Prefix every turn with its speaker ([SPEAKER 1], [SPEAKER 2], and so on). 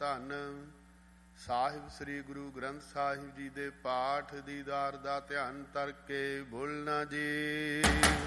[SPEAKER 1] ਧੰਨ ਸਾਹਿਬ ਸ੍ਰੀ ਗੁਰੂ ਗ੍ਰੰਥ ਸਾਹਿਬ ਜੀ ਦੇ ਪਾਠ ਦੀਦਾਰ ਦਾ ਧਿਆਨ ਧਰ ਕੇ ਬੋਲਣਾ ਜੀ।